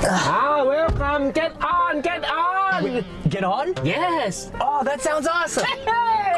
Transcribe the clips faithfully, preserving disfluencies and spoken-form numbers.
Ah, welcome. Get on, get on. Get on? Yes. Oh, that sounds awesome. Hey,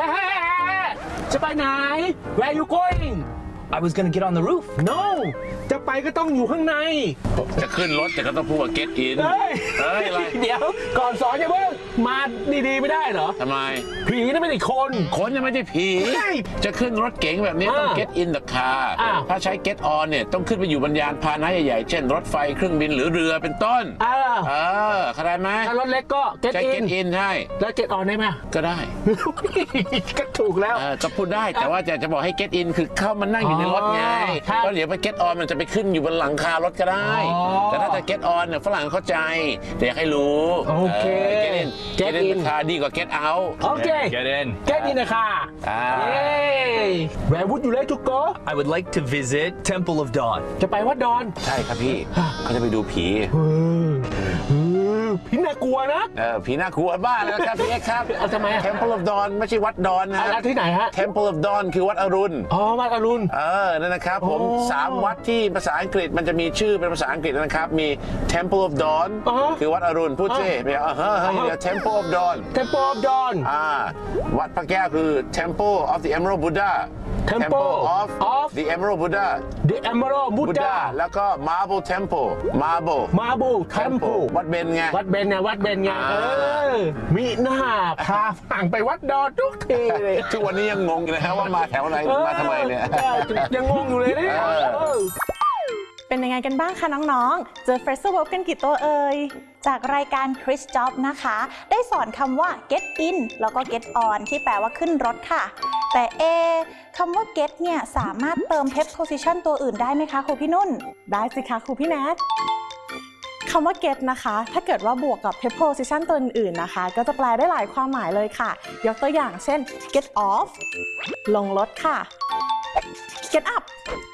hey, จะไปไหน Where you going? I was gonna get on the roof. No. จะไปก็ต้องอยู่ข้างในจะขึ้นรถแต่ก็ต้องพูดว่า get in เฮ้ยเฮ้ยอะไรเดี๋ยวก่อนสอนอย่าเพิ่งมาดีๆไม่ได้เหรอทำไมผีนั่นไม่ใช่คนคนยังไม่ใช่ผีเฮ้ยจะขึ้นรถเก๋งแบบนี้ต้องอ่า get in the car อ้าวถ้าใช้ get on เนี่ยต้องขึ้นไปอยู่บนยานพาหนะใหญ่ๆ เช่นรถไฟเครื่องบินหรือเรือเป็นต้นอ่าเออเข้าใจไหมถ้ารถเล็กก็ get ใช้ in get in ใช่แล้ว get on ได้ไหมก็ได้ก็ถูกแล้วเออก็พูดได้แต่ว่าจะจะบอกให้ get in คือเข้ามานั่งอยู่ในรถไงอ๋อใช่เพราะเดี๋ยวไป get on มันจะไปขึ้นอยู่บนหลังคารถก็ได้อ๋อแต่ถ้าจะ get on เนี่ยฝรั่งเข้าใจแต่อยากให้รู้โอเค get in get get in in คาดีกว่า get out โอเค Get in. get in นะคะอ่า Yay Where would you like to go I would like to visit Temple of Dawn. จะไปวัดดอนใช่ครับพี่ เขาจะไปดูผีเออเออพี่น่ากลัวนะเออผีน่ากลัวบ้าแล้วครับพี่เอ็กซ์ครับเอาทำไมอะ Temple of Dawn ไม่ใช่วัดดอนนะอะไรที่ไหนฮะ Temple of Dawn คือวัดอรุณอ๋อวัดอรุณเออ นั่นนะครับผมโอ้สามวัดที่ภาษาอังกฤษมันจะมีชื่อเป็นภาษาอังกฤษนะครับ มี Temple of Dawn อ๋อคือวัดอรุณ พูดสิอ๋อไม่เอาเฮ้ยเฮ้ยเดี๋ยว Temple of Dawn Temple of Dawn อ่า วัดพระแก้วคือ Temple of the Emerald Buddha Temple of of the Emerald Buddha The Emerald Buddha Buddha แล้วก็ Marble Temple Marble Marble Temple วัดเบญไงวัดเบนไงวัดเบนไงอ่าเออมีหน้าพาฝั่งไปวัดดอนทุกทีเลยทุกวันนี้ยังงงอยู่นะฮะว่ามาแถวไหนมาทำไมเนี่ยออยังงงอยู่เลยเนี่ยเออเออเป็นยังไงกันบ้างคะน้องๆ เจอ Phrasal verb กันกี่ตัวเอ่ย จากรายการ Chris Job นะคะ ได้สอนคำว่า get in แล้วก็ get on ที่แปลว่าขึ้นรถค่ะ แต่เอคำว่า get เนี่ยสามารถเติม preposition ตัวอื่นได้ไหมคะครูพี่นุ่น ได้สิคะครูพี่แนทคำว่า get นะคะ ถ้าเกิดว่าบวกกับ preposition ตัวอื่นๆนะคะ ก็จะแปลได้หลายความหมายเลยค่ะ ยกตัวอย่างเช่น get off ลงรถค่ะ get up